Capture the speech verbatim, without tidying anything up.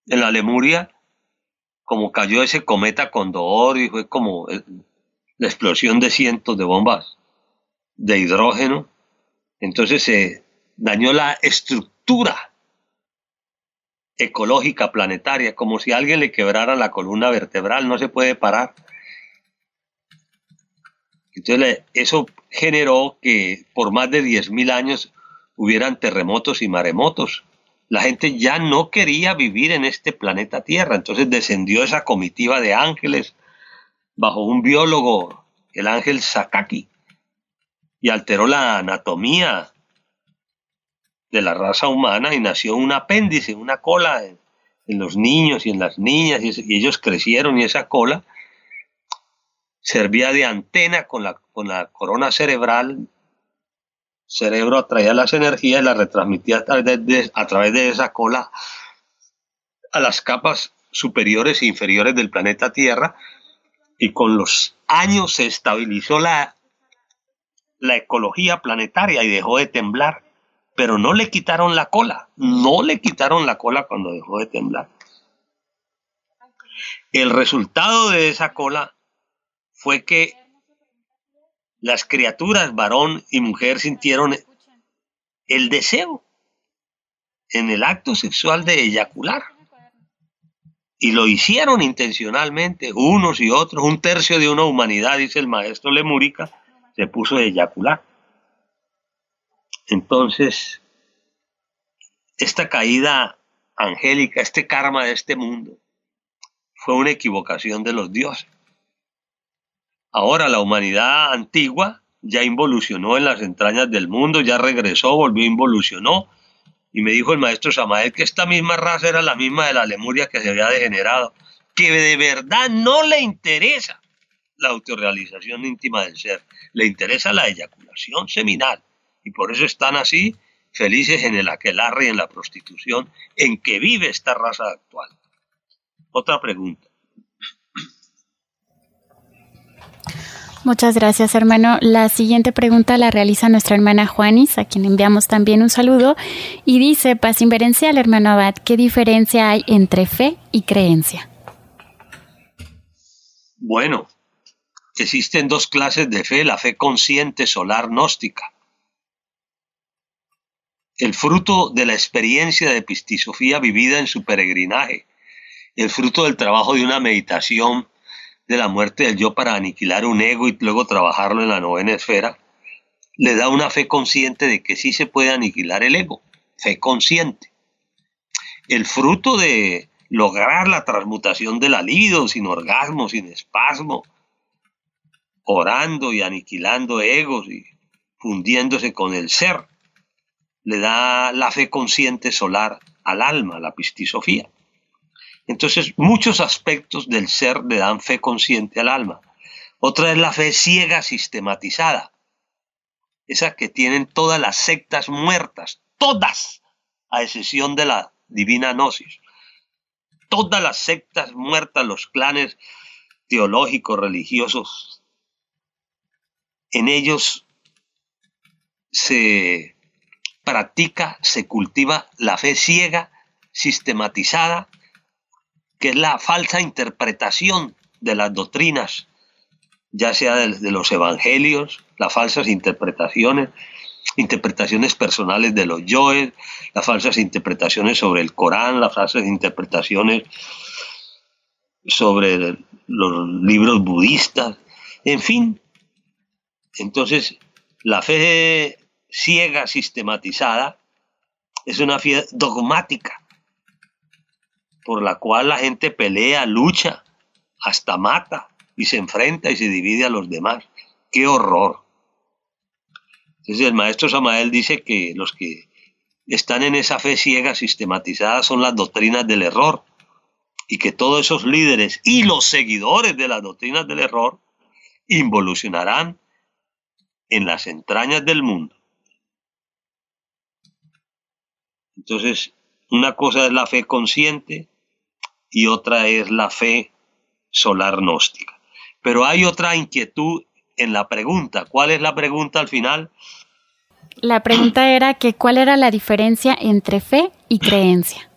en la Lemuria, como cayó ese cometa Condor y fue como eh, la explosión de cientos de bombas de hidrógeno, entonces se dañó la estructura ecológica planetaria, como si a alguien le quebrara la columna vertebral, no se puede parar. Entonces eso generó que por más de diez mil años hubieran terremotos y maremotos. La gente ya no quería vivir en este planeta Tierra, entonces descendió esa comitiva de ángeles bajo un biólogo, el ángel Sakaki, y alteró la anatomía de la raza humana y nació un apéndice, una cola en, en los niños y en las niñas, y, y ellos crecieron y esa cola servía de antena con la, con la corona cerebral. Cerebro atraía las energías y las retransmitía a través de, de, a través de esa cola a las capas superiores e inferiores del planeta Tierra, y con los años se estabilizó la, la ecología planetaria y dejó de temblar, pero no le quitaron la cola, no le quitaron la cola cuando dejó de temblar. El resultado de esa cola fue que las criaturas, varón y mujer, sintieron el deseo en el acto sexual de eyacular. Y lo hicieron intencionalmente, unos y otros. Un tercio de una humanidad, dice el maestro Lemúrica, se puso a eyacular. Entonces, esta caída angélica, este karma de este mundo, fue una equivocación de los dioses. Ahora la humanidad antigua ya involucionó en las entrañas del mundo, ya regresó, volvió, involucionó. Y me dijo el maestro Samael que esta misma raza era la misma de la Lemuria que se había degenerado, que de verdad no le interesa la autorrealización íntima del ser, le interesa la eyaculación seminal. Y por eso están así, felices en el aquelarre y en la prostitución en que vive esta raza actual. Otra pregunta. Muchas gracias, hermano. La siguiente pregunta la realiza nuestra hermana Juanis, a quien enviamos también un saludo, y dice: paz inverencial, hermano Abad, ¿qué diferencia hay entre fe y creencia? Bueno, existen dos clases de fe: la fe consciente solar gnóstica, el fruto de la experiencia de epistisofía vivida en su peregrinaje, el fruto del trabajo de una meditación de la muerte del yo para aniquilar un ego y luego trabajarlo en la novena esfera, le da una fe consciente de que sí se puede aniquilar el ego, fe consciente. El fruto de lograr la transmutación de la libido sin orgasmo, sin espasmo, orando y aniquilando egos y fundiéndose con el ser, le da la fe consciente solar al alma, la pistisofía. Entonces, muchos aspectos del ser le dan fe consciente al alma. Otra es la fe ciega sistematizada, esa que tienen todas las sectas muertas, todas, a excepción de la divina gnosis. Todas las sectas muertas, los clanes teológicos, religiosos, en ellos se practica, se cultiva la fe ciega, sistematizada, que es la falsa interpretación de las doctrinas, ya sea de, de los evangelios, las falsas interpretaciones, interpretaciones personales de los yoes, las falsas interpretaciones sobre el Corán, las falsas interpretaciones sobre el, los libros budistas, en fin. Entonces, la fe ciega, sistematizada, es una fe dogmática, por la cual la gente pelea, lucha, hasta mata y se enfrenta y se divide a los demás. ¡Qué horror! Entonces el maestro Samael dice que los que están en esa fe ciega sistematizada son las doctrinas del error, y que todos esos líderes y los seguidores de las doctrinas del error involucionarán en las entrañas del mundo. Entonces, una cosa es la fe consciente y otra es la fe solar gnóstica. Pero hay otra inquietud en la pregunta. ¿Cuál es la pregunta al final? La pregunta era que ¿cuál era la diferencia entre fe y creencia?